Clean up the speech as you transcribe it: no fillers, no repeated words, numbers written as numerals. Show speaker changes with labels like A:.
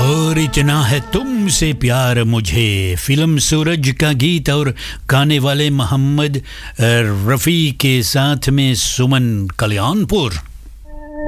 A: और इतना है तुमसे प्यार मुझे, फिल्म सूरज का गीत और गाने वाले मोहम्मद रफ़ी के साथ में सुमन कल्याणपुर।